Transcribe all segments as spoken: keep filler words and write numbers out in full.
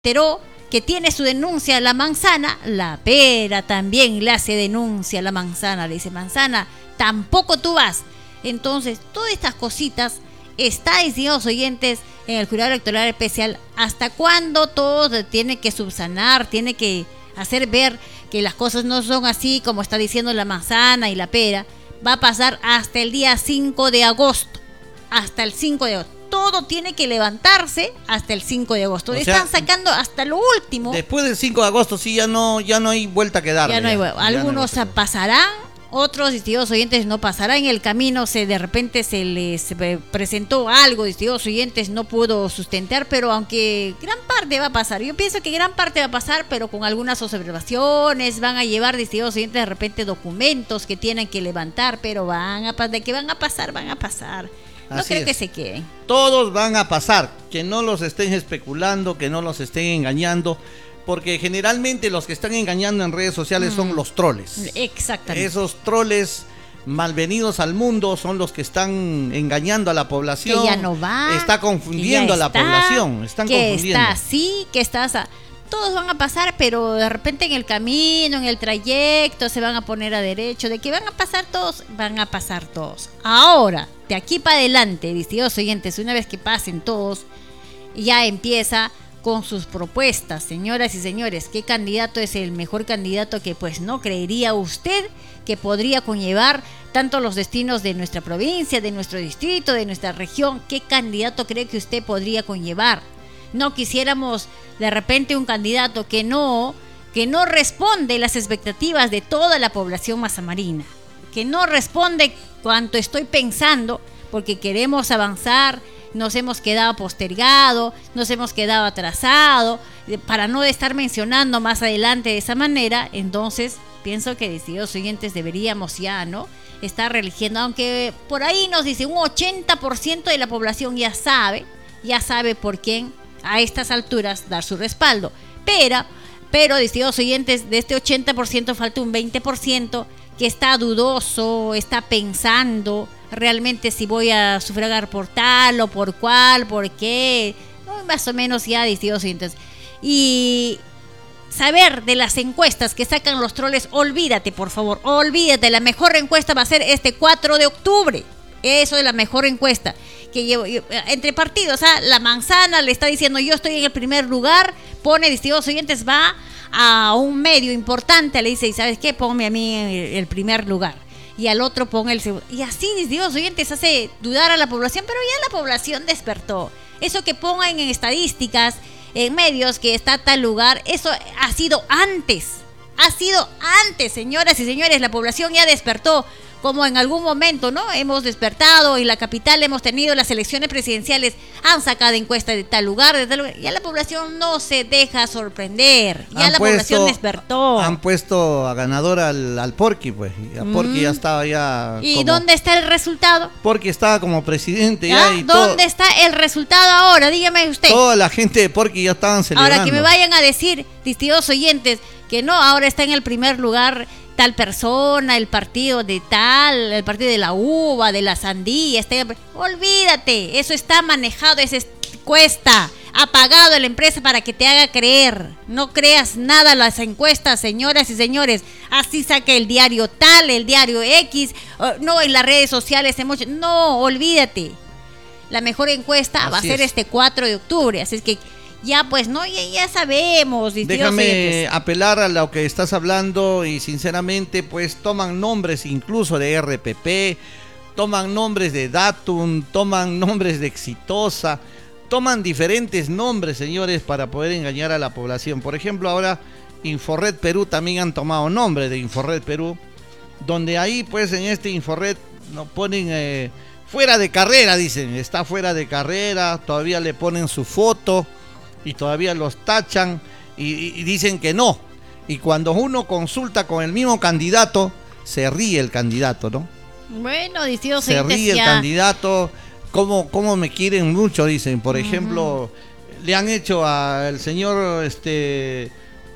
enteró que tiene su denuncia la manzana, la pera también le hace denuncia a la manzana, le dice, manzana, tampoco tú vas. Entonces, todas estas cositas está, estimados oyentes, en el jurado electoral especial. ¿Hasta cuándo todo tiene que subsanar, tiene que hacer ver que las cosas no son así como está diciendo la manzana y la pera? Va a pasar hasta el día cinco de agosto, hasta el cinco de agosto. Todo tiene que levantarse hasta el cinco de agosto. O Están sea, sacando hasta lo último. Después del cinco de agosto sí ya no, ya no hay vuelta que darle. Ya no hay vuelta. Algunos no hay pasarán, otros, distinguidos oyentes, no pasarán. En el camino se de repente se les presentó algo, distinguidos oyentes, no pudo sustentar, pero aunque gran parte va a pasar. Yo pienso que gran parte va a pasar, pero con algunas observaciones, van a llevar, distinguidos oyentes, de repente documentos que tienen que levantar, pero van a de que van a pasar, van a pasar. No Así creo es. que se queden. Todos van a pasar, que no los estén especulando, que no los estén engañando, porque generalmente los que están engañando en redes sociales mm. son los troles. Exactamente. Esos troles malvenidos al mundo son los que están engañando a la población. Que ya no va. Está confundiendo a la está, población. Están que confundiendo. está así, que está así. Todos van a pasar, pero de repente en el camino, en el trayecto, se van a poner a derecho. De que van a pasar todos, van a pasar todos. Ahora, de aquí para adelante, distinguidos oyentes, una vez que pasen todos, ya empieza con sus propuestas, señoras y señores. ¿Qué candidato es el mejor candidato que pues no creería usted que podría conllevar tanto los destinos de nuestra provincia, de nuestro distrito, de nuestra región? ¿Qué candidato cree que usted podría conllevar? No quisiéramos de repente un candidato que no, que no responde las expectativas de toda la población mazamarina, que no responde cuanto estoy pensando, porque queremos avanzar, nos hemos quedado postergado, nos hemos quedado atrasado, para no estar mencionando más adelante de esa manera. Entonces pienso que, distinguidos oyentes, deberíamos ya, ¿no?, estar reeligiendo, aunque por ahí nos dice un ochenta por ciento de la población ya sabe, ya sabe por quién a estas alturas dar su respaldo, pero, pero distinguidos oyentes, de este ochenta por ciento falta un veinte por ciento que está dudoso, está pensando realmente si voy a sufragar por tal o por cual, por qué, no, más o menos ya, distinguidos oyentes. Y saber de las encuestas que sacan los troles, olvídate, por favor, olvídate, la mejor encuesta va a ser este cuatro de octubre, eso es la mejor encuesta. Que llevo, yo, entre partidos, ¿ah? La manzana le está diciendo yo estoy en el primer lugar, pone, distinguidos oyentes, va a un medio importante, le dice, ¿y sabes qué? Ponme a mí en el, el primer lugar, y al otro pone el segundo, y así, distinguidos oyentes, hace dudar a la población, pero ya la población despertó. Eso que pongan en estadísticas, en medios, que está tal lugar, eso ha sido antes, ha sido antes, señoras y señores, la población ya despertó. Como en algún momento, ¿no?, hemos despertado y la capital hemos tenido las elecciones presidenciales, han sacado encuestas de tal lugar, de tal lugar. Ya la población no se deja sorprender, ya han la puesto, población despertó. Han puesto a ganador al, al Porky, pues, y a Porky mm. ya estaba ya. ¿Y como, dónde está el resultado? Porky estaba como presidente ya. ¿Ah? Y ¿Dónde todo, está el resultado ahora? Dígame usted. Toda la gente de Porky ya estaban celebrando. Ahora que me vayan a decir, distinguidos oyentes, que no, ahora está en el primer lugar tal persona, el partido de tal, el partido de la uva, de la sandía, está en el... olvídate, eso está manejado, eso es, cuesta, ha pagado la empresa para que te haga creer. No creas nada las encuestas, señoras y señores. Así saca el diario tal, el diario X, no en las redes sociales, no, olvídate. La mejor encuesta así va a ser es. este cuatro de octubre, así es que ya pues no, ya, ya sabemos. Déjame apelar a lo que estás hablando y sinceramente pues toman nombres incluso de R P P, toman nombres de Datum, toman nombres de Exitosa, toman diferentes nombres, señores, para poder engañar a la población. Por ejemplo, ahora Inforred Perú también han tomado nombre de Inforred Perú, donde ahí pues en este Inforred nos ponen eh, fuera de carrera, dicen, está fuera de carrera, todavía le ponen su foto y todavía los tachan y, y dicen que no. Y cuando uno consulta con el mismo candidato, se ríe el candidato, ¿no? Bueno, distintos se ríe ya. el candidato. ¿Cómo, cómo me quieren mucho? Dicen. Por uh-huh. ejemplo, le han hecho al señor este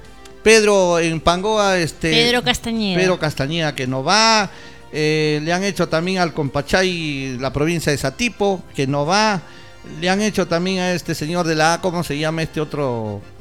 Pedro en Pangoa, este Pedro Castañeda. Pedro Castañeda que no va. Eh, le han hecho también al Compachay, la provincia de Satipo, que no va. Le han hecho también a este señor de la A, ¿cómo se llama este otro?